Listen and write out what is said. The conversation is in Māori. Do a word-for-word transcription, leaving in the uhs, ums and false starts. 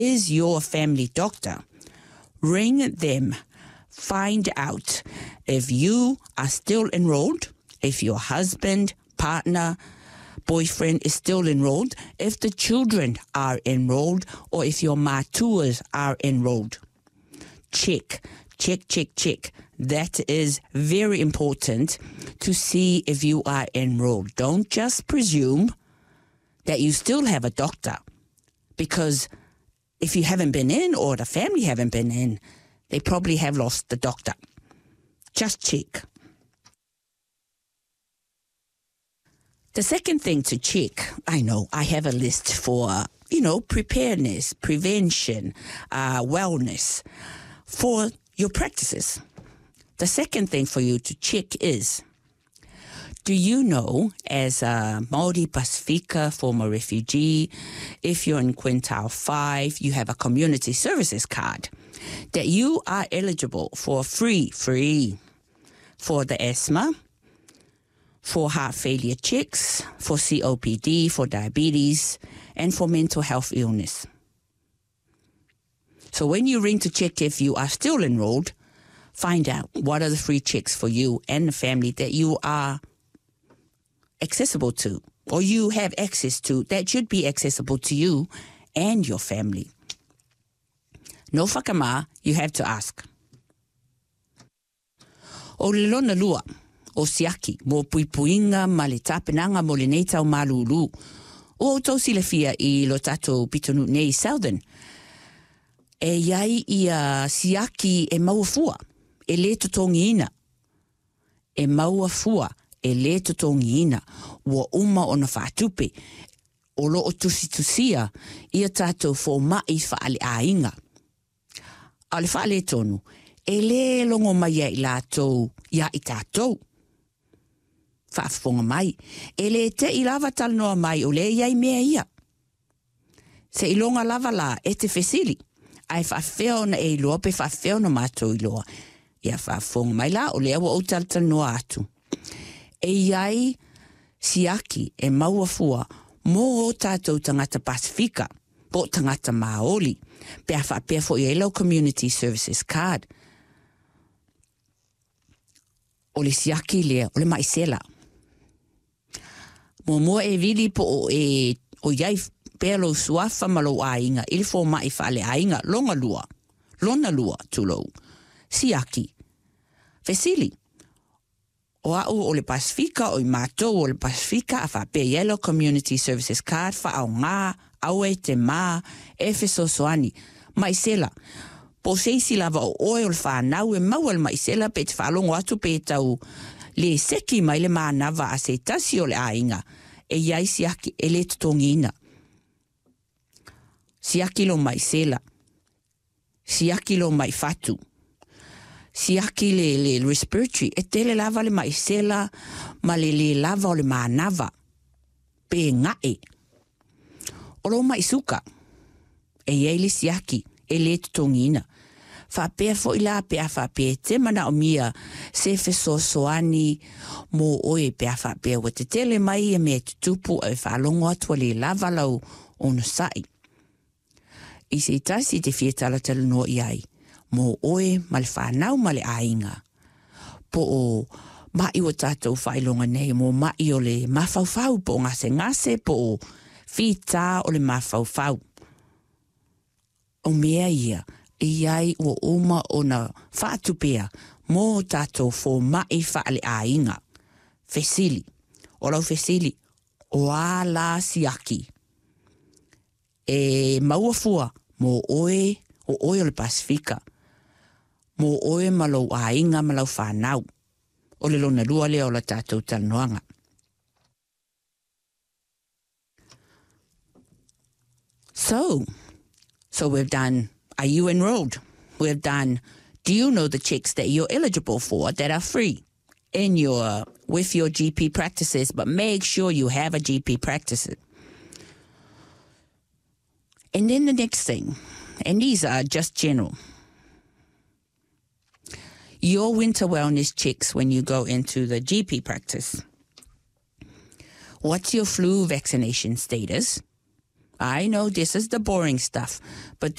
is your family doctor. Ring them. Find out if you are still enrolled, if your husband, partner, boyfriend is still enrolled, if the children are enrolled, or if your matuas are enrolled. Check, check, check, check. That is very important to see if you are enrolled. Don't just presume that you still have a doctor, because if you haven't been in or the family haven't been in, they probably have lost the doctor. Just check. The second thing to check, I know I have a list for, you know, preparedness, prevention, uh, wellness for your practices. The second thing for you to check is, do you know, as a Māori Pasifika, former refugee, if you're in quintile five, you have a community services card, that you are eligible for free, free, for the asthma, for heart failure checks, for C O P D, for diabetes, and for mental health illness. So when you ring to check if you are still enrolled, find out what are the free checks for you and the family that you are accessible to, or you have access to, that should be accessible to you and your family. No whakamā, you have to ask. O le lona lua, o siaki, mo puipuinga ma le tāpenanga mo le nei tau malulu. O tau silafia I lo tatou pitonu nei Southern. E iai ia siaki e maua fua, e le totongi ina. E maua fua, e le totongi ina. Ua uma ona whaatupe. O lo o tusi tusia, ia tatou fo mai whaale ainga. A le whaale tonu, e le longo mai ia I lātou, ia I tātou. Whaafonga mai, e le te I lava talanoa mai o le iai mea ia. Se I longa lava la e te fesili, ai whaafeo na e iloa pe whaafeo na mātou iloa. Ia whaafonga mai la o le awa o talanoa atu. E iai siaki e maua fua mō o tātou tangata Pasifika, po tangata Māori, pe a whaapea fo I Elo Community Services Card. O le siaki lea, o le maisela. Mo mua e vili po o e o iai pelo suafa malo ainga, ili fo mai whaale ainga, longa lua, lona lua tulou, siaki, fesili. O au o le Pasifika, o I mātou o le Pasifika, a whape Yellow Community Services Card, wha au ngā, au e te mā, e feso soani, maisela. Po seisi lava o oe o le whanau e maua le maisela pe te whalongo atu pe tau le seki mai le mānawa a se tasi o le ainga, e iai siaki e le tutongina. Siaki lo maisela, siaki lo mai fatu, siaki le, le respiratory, e te le lava le maisela, ma le le lava o le mānawa, pe ngae. O lo maisuka, e iai le siaki, e le tutongina. Whapea fo I la pea whapea te mana o mia se feso soani mō oe pea whapea wa te tele mai e mea tutupu e whalongo atua le lava lau ono sai. I se tasi te fietala tala no iai, mō oe ma le whanau ma le ainga. Po o mai o tātou whailonga nei, mō mai o le mawhauwhau po ngase ngase, po o whita o le mawhauwhau. O mea ia, iai o uma o na whaatupea mō tātou fō mai whaale ainga. Fesili. O lau fesili. O a la siaki. E maua fua mō oe, o oe o le Pasifika. Mō oe malau ainga malau whanau. O le lona lua lea o la tātou talanoanga. So, so we've done, are you enrolled? We've done, do you know the checks that you're eligible for that are free in your, with your G P practices, but make sure you have a G P practice. And then the next thing, and these are just general. Your winter wellness checks when you go into the G P practice. What's your flu vaccination status? I know this is the boring stuff, but